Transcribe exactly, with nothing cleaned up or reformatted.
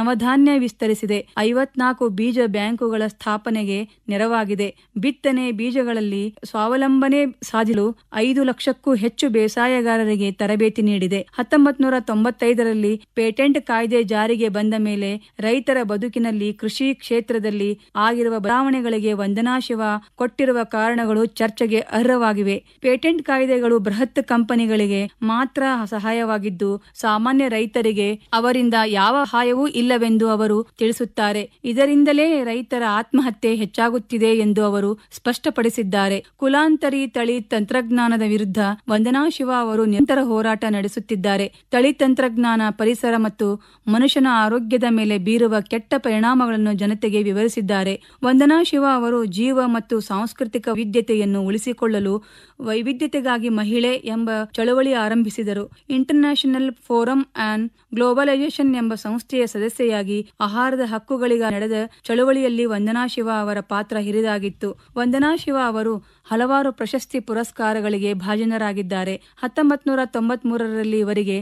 ನವಧಾನ್ಯ ವಿಸ್ತರಿಸಿದೆ. ಐವತ್ನಾಲ್ಕು ಬೀಜ ಬ್ಯಾಂಕುಗಳ ಸ್ಥಾಪನೆಗೆ ನೆರವಾಗಿದೆ. ಬಿತ್ತನೆ ಬೀಜಗಳಲ್ಲಿ ಸ್ವಾವಲಂಬನೆ ಸಾಧಿಸಲು ಐದು ಲಕ್ಷಕ್ಕೂ ಹೆಚ್ಚು ಬೇಸಾಯಗಾರರಿಗೆ ತರಬೇತಿ ನೀಡಿದೆ. ಹತ್ತೊಂಬತ್ ನೂರ ತೊಂಬತ್ತೈದರಲ್ಲಿ ಪೇಟೆಂಟ್ ಕಾಯ್ದೆ ಜಾರಿಗೆ ಬಂದ ಮೇಲೆ ರೈತರ ಬದುಕಿನಲ್ಲಿ ಕೃಷಿ ಕ್ಷೇತ್ರದಲ್ಲಿ ಆಗಿರುವ ಬದಲಾವಣೆಗಳಿಗೆ ವಂದನಾ ಶಿವ ಕೊಟ್ಟಿರುವ ಕಾರಣಗಳು ಚರ್ಚೆಗೆ ಅರ್ಹವಾಗಿವೆ. ಪೇಟೆಂಟ್ ಕಾಯ್ದೆಗಳು ಬೃಹತ್ ಕಂಪನಿಗಳಿಗೆ ಮಾತ್ರ ಸಹಾಯವಾಗಿದ್ದು ಸಾಮಾನ್ಯ ರೈತರಿಗೆ ಅವರಿಂದ ಯಾವ ಸಹಾಯವೂ ಇಲ್ಲವೆಂದು ಅವರು ತಿಳಿಸುತ್ತಾರೆ. ಇದರಿಂದಲೇ ರೈತರ ಆತ್ಮಹತ್ಯೆ ಹೆಚ್ಚಾಗುತ್ತಿದೆ ಎಂದು ಅವರು ಸ್ಪಷ್ಟಪಡಿಸಿದ್ದಾರೆ. ಕುಲಾಂತರಿ ತಳಿ ತಂತ್ರಜ್ಞಾನದ ವಿರುದ್ಧ ವಂದನಾ ಶಿವ ಅವರು ನಿರಂತರ ಹೋರಾಟ ನಡೆಸುತ್ತಿದ್ದಾರೆ. ತಳಿ ತಂತ್ರಜ್ಞಾನ ಪರಿಸರ ಮತ್ತು ಮನುಷ್ಯನ ಆರೋಗ್ಯದ ಮೇಲೆ ಬೀರುವ ಕೆಟ್ಟ ಪರಿಣಾಮಗಳನ್ನು ಜನತೆಗೆ ವಿವರಿಸಿದ್ದಾರೆ. ವಂದನಾ ಶಿವ ಅವರು ಜೀವ ಮತ್ತು ಸಾಂಸ್ಕೃತಿಕ ವೈವಿಧ್ಯತೆಯನ್ನು ಉಳಿಸಿಕೊಳ್ಳಲು ವೈವಿಧ್ಯತೆಗಾಗಿ ಮಹಿಳೆ ಎಂಬ ಚಳವಳಿ ಆರಂಭಿಸಿದರು. ಇಂಟರ್ನ್ಯಾಷನಲ್ ಫೋರಂ ಆನ್ ಗ್ಲೋಬಲೈಸೇಷನ್ ಎಂಬ ಸಂಸ್ಥೆಯ ಸದಸ್ಯೆಯಾಗಿ ಆಹಾರದ ಹಕ್ಕುಗಳಿಗಾಗಿ ನಡೆದ ಚಳವಳಿಯಲ್ಲಿ ವಂದನಾ ಶಿವ ಅವರ ಪಾತ್ರ ಹಿರಿದಾಗಿತ್ತು. ವಂದನಾ ಶಿವ ಅವರು ಹಲವಾರು ಪ್ರಶಸ್ತಿ ಪುರಸ್ಕಾರಗಳಿಗೆ ಭಾಜನರಾಗಿದ್ದಾರೆ. ಹತ್ತೊಂಬತ್ ನೂರ ತೊಂಬತ್ ಮೂರರಲ್ಲಿ ಇವರಿಗೆ